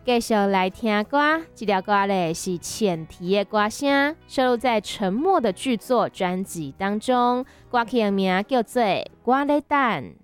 继续来听歌，这条歌呢是前提的歌声，收录在《沉默的巨作》专辑当中，歌曲的名叫做《我咧等》。